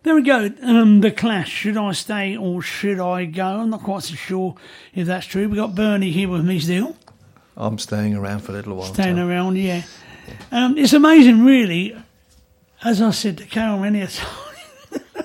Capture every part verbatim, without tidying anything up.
There we go. Um, the Clash. Should I stay or should I go? I'm not quite so sure if that's true. We've got Bernie here with me still. I'm staying around for a little while. Staying so. around, yeah. yeah. Um, it's amazing, really. As I said to Carol many a time,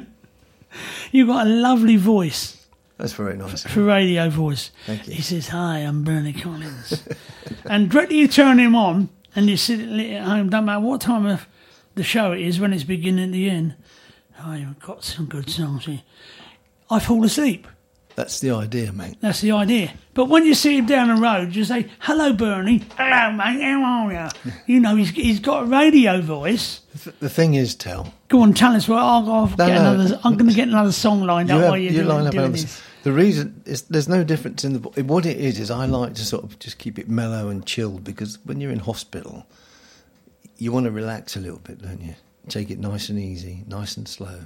you've got a lovely voice. That's very nice. For radio voice. Thank you. He says, "Hi, I'm Bernie Collins." And directly you turn him on and you sit at home, don't matter what time of the show it is, when it's beginning and the end. Oh, you've got some good songs here. I fall asleep. That's the idea, mate. That's the idea. But when you see him down the road, you say, "Hello, Bernie." "Hello, mate. How are you?" You know, he's he's got a radio voice. The, the thing is, Tel. Go on, tell us. Well, I'll, I'll no, get no. another. I'm going to get another song lined you up have, while you're you doing, line up doing others. this. The reason is there's no difference in the. What it is is I like to sort of just keep it mellow and chilled, because when you're in hospital, you want to relax a little bit, don't you? Take it nice and easy, nice and slow.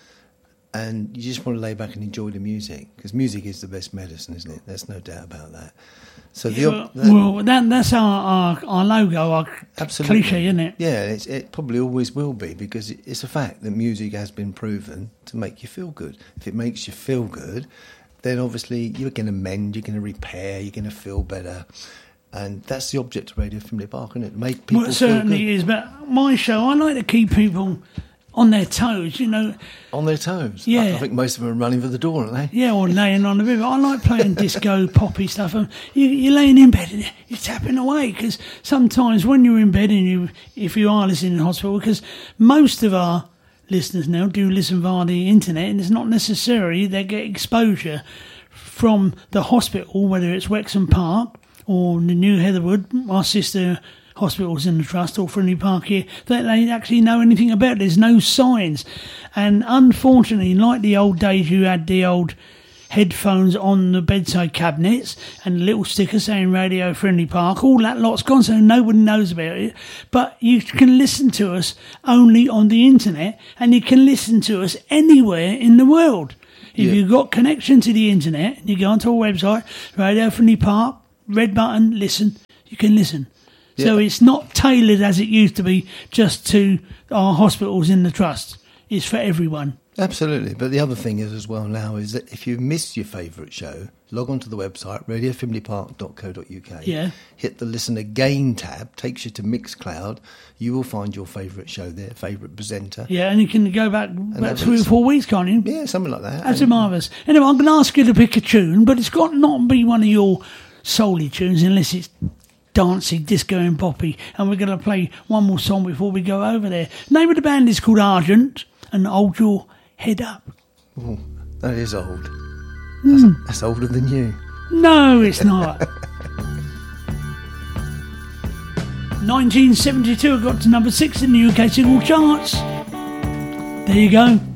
And you just want to lay back and enjoy the music, because music is the best medicine, isn't it? There's no doubt about that. So the Yeah, that, well, that, that's our, our our logo, our absolutely. cliche, isn't it? Yeah, it's, it probably always will be, because it's a fact that music has been proven to make you feel good. If it makes you feel good, then obviously you're going to mend, you're going to repair, you're going to feel better. And that's the object of Radio Findlay Park, isn't it? Make people Well, it feel certainly good. is. But my show, I like to keep people on their toes, you know. On their toes. Yeah. I, I think most of them are running for the door, aren't they? Yeah, or laying on the river. I like playing disco, poppy stuff. And you, you're laying in bed and you're tapping away, because sometimes when you're in bed and you, if you are listening in hospital, because most of our listeners now do listen via the internet, and it's not necessary they get exposure from the hospital, whether it's Wexham Park or the New Heatherwood, my sister hospitals in the trust, or Findlay Park here, that they actually know anything about it. There's no signs. And unfortunately, like the old days, you had the old headphones on the bedside cabinets and a little sticker saying Radio Findlay Park. All that lot's gone, so nobody knows about it. But you can listen to us only on the internet, and you can listen to us anywhere in the world. If Yeah. you've got connection to the internet, and you go onto our website, Radio Findlay Park, red button, listen, you can listen. So Yeah. it's not tailored as it used to be just to our hospitals in the trust. It's for everyone. Absolutely. But the other thing is as well now is that if you miss your favourite show, log on to the website, radio findlay park dot co dot uk. Yeah. Hit the Listen Again tab, takes you to Mixcloud. You will find your favourite show there, favourite presenter. Yeah, and you can go back about that's- three or four weeks, can't you? Yeah, something like that. That's And- marvellous. Anyway, I'm going to ask you to pick a tune, but it's got to not be one of your soul tunes unless it's dancey, disco and poppy. And we're going to play one more song before we go over there. Name of the band is called Argent, and Hold Your Head Up. Ooh, that is old. Mm. That's, that's older than you. No, it's not. nineteen seventy-two, it got to number six in the U K single charts. There you go.